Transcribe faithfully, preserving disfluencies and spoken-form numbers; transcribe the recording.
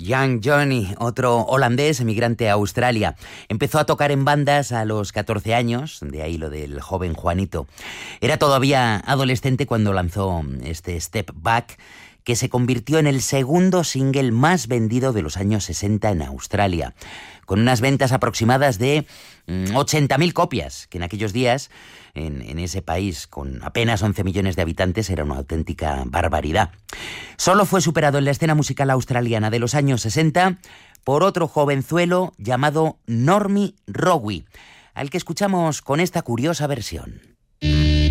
Young Johnny, otro holandés emigrante a Australia. Empezó a tocar en bandas a los catorce años, de ahí lo del joven Juanito. Era todavía adolescente cuando lanzó este Step Back, que se convirtió en el segundo single más vendido de los años sesenta en Australia, con unas ventas aproximadas de ochenta mil copias, que en aquellos días, en, en ese país con apenas once millones de habitantes, era una auténtica barbaridad. Solo fue superado en la escena musical australiana de los años sesenta por otro jovenzuelo llamado Normie Rowe, al que escuchamos con esta curiosa versión.